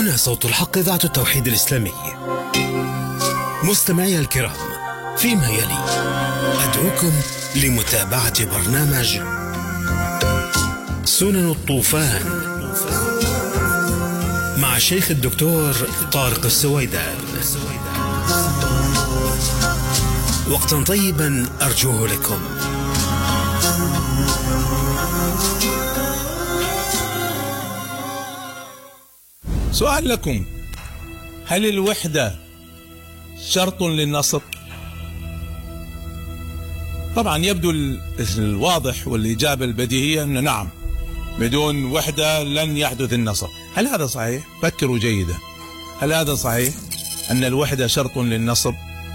هنا صوت الحق، إذاعة التوحيد الإسلامي. مستمعي الكرام، فيما يلي أدعوكم لمتابعة برنامج سنن الطوفان مع الشيخ الدكتور طارق السويدان. وقتا طيبا أرجوه لكم. سؤال لكم: هل الوحدة شرط للنصر؟ طبعا يبدو الواضح والإجابة البديهية أن نعم، بدون وحدة لن يحدث النصر. هل هذا صحيح؟ فكروا جيدا. هل هذا صحيح أن الوحدة شرط للنصر؟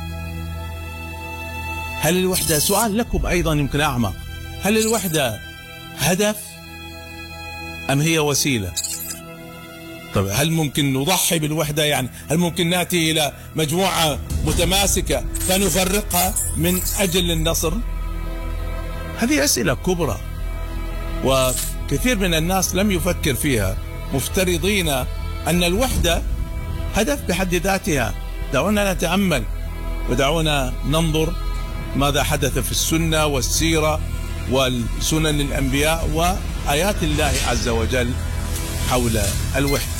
هل الوحدة، سؤال لكم أيضا يمكن أعمق، هل الوحدة هدف أم هي وسيلة؟ طيب هل ممكن نضحي بالوحدة؟ يعني هل ممكن نأتي إلى مجموعة متماسكة فنفرقها من أجل النصر؟ هذه أسئلة كبرى وكثير من الناس لم يفكر فيها، مفترضين أن الوحدة هدف بحد ذاتها. دعونا نتأمل ودعونا ننظر ماذا حدث في السنة والسيرة والسنن الأنبياء وآيات الله عز وجل حول الوحدة.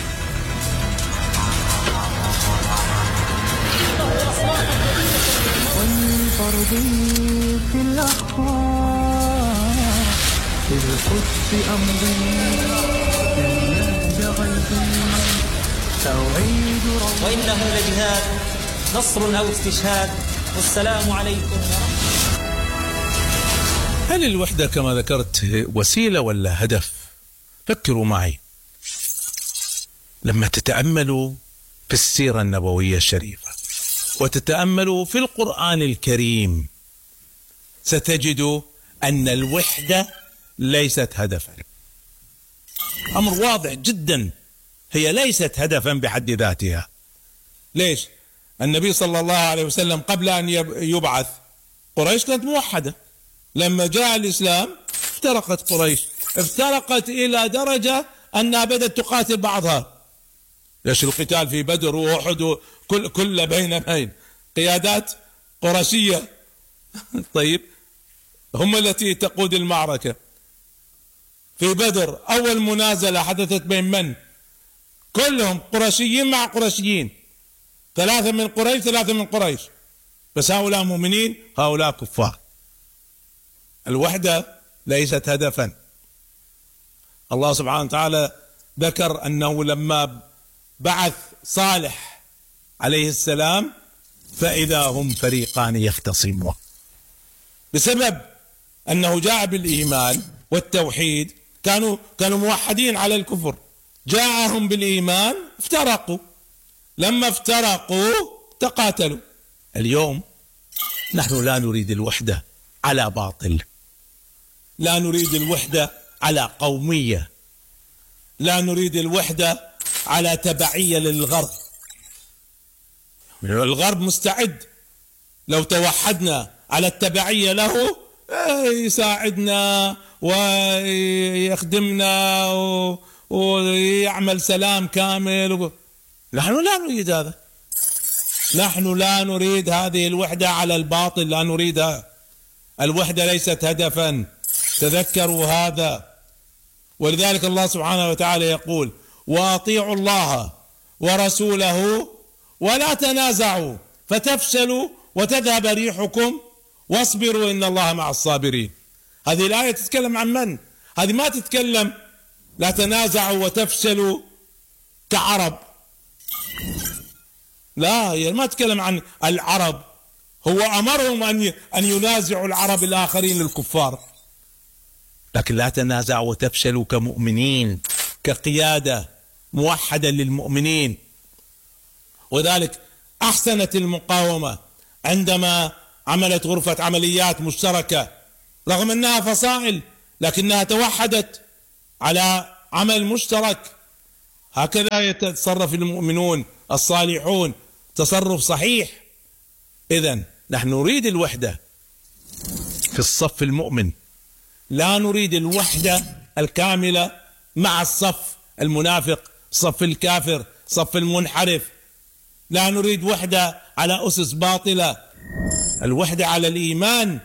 والفرض في الأخبار في القدس أمضي توعيد رب وإنه لجهاد نصر أو استشهاد. والسلام عليكم ورحمة الله. هل الوحدة كما ذكرت وسيلة ولا هدف؟ فكروا معي. لما تتأملوا في السيرة النبوية الشريفة وتتأملوا في القرآن الكريم ستجدوا أن الوحدة ليست هدفا. أمر واضح جدا، هي ليست هدفا بحد ذاتها. ليش؟ النبي صلى الله عليه وسلم قبل أن يبعث قريش كانت موحدة. لما جاء الإسلام افترقت قريش، افترقت إلى درجة أنها بدأت تقاتل بعضها. ليش القتال في بدر وأحد كل بين قيادات قرشية طيب هم التي تقود المعركة. في بدر أول منازلة حدثت بين من؟ كلهم قرشيين مع قرشيين، 3 من قريش 3 من قريش، بس هؤلاء مؤمنين هؤلاء كفار. الوحدة ليست هدفا. الله سبحانه وتعالى ذكر أنه لما بعث صالح عليه السلام فإذا هم فريقان يختصمون، بسبب أنه جاء بالإيمان والتوحيد. كانوا موحدين على الكفر، جاءهم بالإيمان افترقوا، لما افترقوا تقاتلوا. اليوم نحن لا نريد الوحدة على باطل، لا نريد الوحدة على قومية، لا نريد الوحدة على تبعية للغرب. الغرب مستعد لو توحدنا على التبعية له يساعدنا ويخدمنا ويعمل سلام كامل. نحن لا نريد هذا، نحن لا نريد هذه الوحدة على الباطل، لا نريدها. الوحدة ليست هدفا، تذكروا هذا. ولذلك الله سبحانه وتعالى يقول: وأطيعوا الله ورسوله ولا تنازعوا فتفشلوا وتذهب ريحكم واصبروا إن الله مع الصابرين. هذه الآية تتكلم عن من؟ هذه ما تتكلم لا تنازعوا وتفشلوا كعرب، لا، هي ما تتكلم عن العرب. هو أمرهم أن ينازعوا العرب الآخرين الكفار، لكن لا تنازعوا وتفشلوا كمؤمنين، كقيادة موحدة للمؤمنين. وذلك أحسنت المقاومة عندما عملت غرفة عمليات مشتركة، رغم أنها فصائل لكنها توحدت على عمل مشترك. هكذا يتصرف المؤمنون الصالحون تصرف صحيح. إذن نحن نريد الوحدة في الصف المؤمن، لا نريد الوحدة الكاملة مع الصف المنافق صف الكافر، صف المنحرف. لا نريد وحدة على أسس باطلة، الوحدة على الإيمان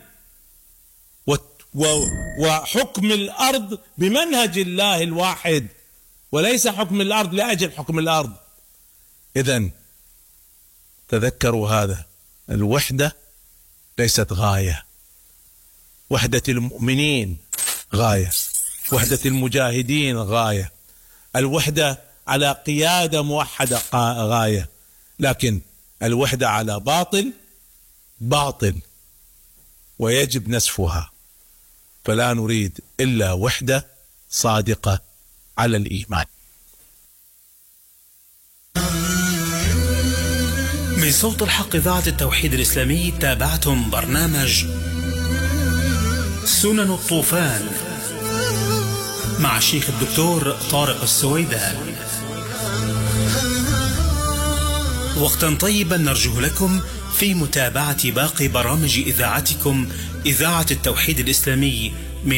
وحكم الأرض بمنهج الله الواحد، وليس حكم الأرض لأجل حكم الأرض. إذن تذكروا هذا، الوحدة ليست غاية، وحدة المؤمنين غاية، وحدة المجاهدين غاية، الوحدة على قيادة موحدة غاية، لكن الوحدة على باطل ويجب نسفها. فلا نريد إلا وحدة صادقة على الإيمان. من صوت الحق إذاعة التوحيد الإسلامي تابعتم برنامج سنن الطوفان مع الشيخ الدكتور طارق السويدان. وقتا طيبا نرجو لكم في متابعة باقي برامج إذاعتكم إذاعة التوحيد الإسلامي